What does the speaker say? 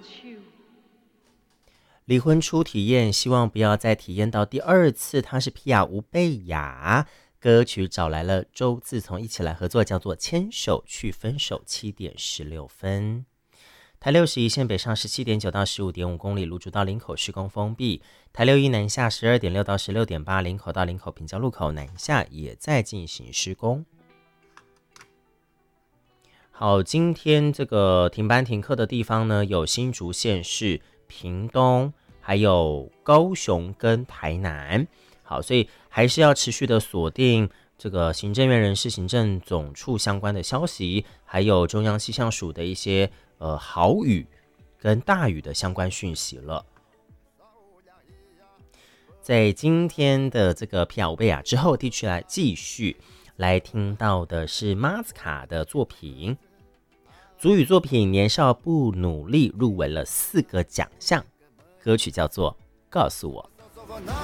离婚初体验，希望不要再体验到第二次。他是皮亚吴贝雅，歌曲找来了周自从一起来合作，叫做《牵手去分手》，7:16。台61线北上17.9到15.5公里，芦竹到林口施工封闭。台61南下12.6到16.8，林口到林口平交路口南下也在进行施工。好，今天这个停班停课的地方呢，有新竹县市、屏东，还有高雄跟台南。好，所以还是要持续的锁定这个行政院人事行政总处相关的消息，还有中央气象署的一些豪雨跟大雨的相关讯息了。在今天的这个皮亚乌贝亚之后，地区来继续来听到的是马斯卡的作品，族语作品《年少不努力》入围了4个奖项，歌曲叫做《告诉我》。